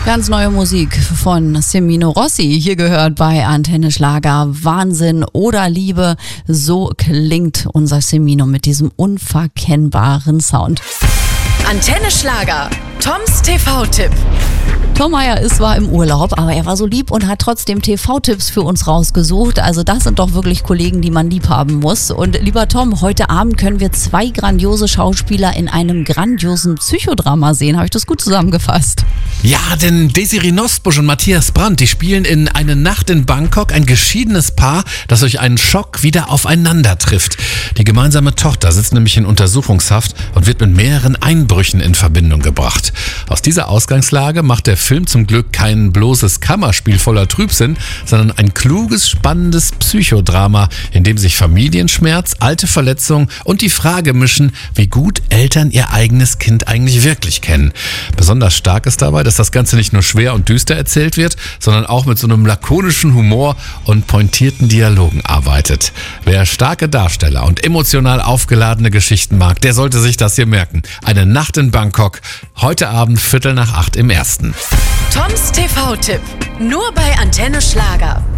Ganz neue Musik von Semino Rossi, hier gehört bei Antenne Schlager. Wahnsinn oder Liebe, so klingt unser Semino mit diesem unverkennbaren Sound. Antenne Schlager, Toms TV-Tipp. Tom Meyer ist zwar im Urlaub, aber er war so lieb und hat trotzdem TV-Tipps für uns rausgesucht. Also das sind doch wirklich Kollegen, die man lieb haben muss. Und lieber Tom, heute Abend können wir 2 grandiose Schauspieler in einem grandiosen Psychodrama sehen. Habe ich das gut zusammengefasst? Ja, denn Desiree Nosbusch und Matthias Brandt, die spielen in Eine Nacht in Bangkok ein geschiedenes Paar, das durch einen Schock wieder aufeinander trifft. Die gemeinsame Tochter sitzt nämlich in Untersuchungshaft und wird mit mehreren Einbrüchen in Verbindung gebracht. Aus dieser Ausgangslage macht der Film zum Glück kein bloßes Kammerspiel voller Trübsinn, sondern ein kluges, spannendes Psychodrama, in dem sich Familienschmerz, alte Verletzungen und die Frage mischen, wie gut Eltern ihr eigenes Kind eigentlich wirklich kennen. Besonders stark ist dabei, dass das Ganze nicht nur schwer und düster erzählt wird, sondern auch mit so einem lakonischen Humor und pointierten Dialogen arbeitet. Wer starke Darsteller und emotional aufgeladene Geschichten mag, der sollte sich das hier merken. Eine Nacht in Bangkok, heute Abend 7:45 im Ersten. Toms TV-Tipp, nur bei Antenne Schlager.